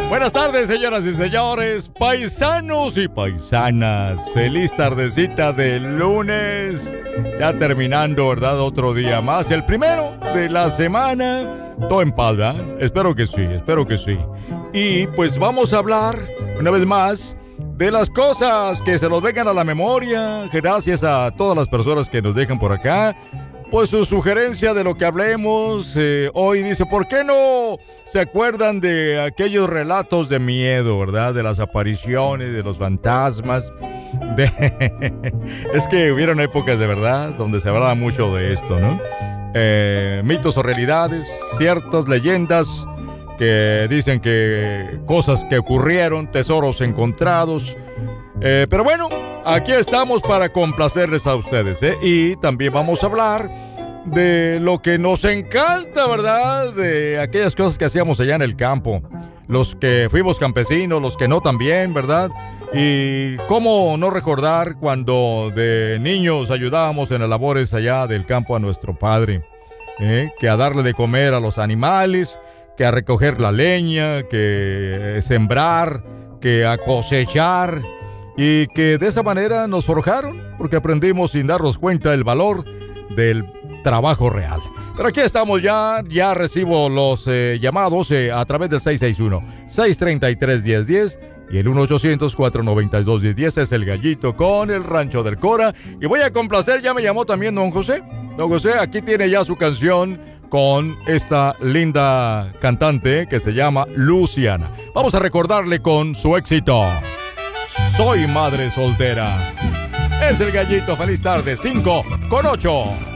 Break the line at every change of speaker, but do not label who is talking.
Buenas tardes, señoras y señores, paisanos y paisanas. Feliz tardecita de lunes. Ya terminando, ¿verdad? Otro día más. El primero de la semana. Todo en paz, ¿verdad? Espero que sí, espero que sí. Y pues vamos a hablar, una vez más, de las cosas que se nos vengan a la memoria. Gracias a todas las personas que nos dejan por acá pues su sugerencia de lo que hablemos. Hoy dice, ¿por qué no se acuerdan de aquellos relatos de miedo, verdad? De las apariciones, de los fantasmas. Es que hubieron épocas de verdad donde se hablaba mucho de esto, ¿no? Mitos o realidades, ciertas leyendas que dicen que cosas que ocurrieron, tesoros encontrados. Pero bueno, aquí estamos para complacerles a ustedes, ¿eh? Y también vamos a hablar de lo que nos encanta, ¿verdad? De aquellas cosas que hacíamos allá en el campo. Los que fuimos campesinos, los que no también, ¿verdad? Y cómo no recordar cuando de niños ayudábamos en las labores allá del campo a nuestro padre, que a darle de comer a los animales, que a recoger la leña, que sembrar, que a cosechar. Y que de esa manera nos forjaron, porque aprendimos sin darnos cuenta el valor del trabajo real. Pero aquí estamos ya recibo los llamados a través del 661-633-1010 y el 1-800-492-1010 es el Gallito con el Rancho del Cora. Y voy a complacer, ya me llamó también don José. Don José, aquí tiene ya su canción con esta linda cantante que se llama Luciana. Vamos a recordarle con su éxito. Soy madre soltera. Es el Gallito, feliz tarde, 5:08.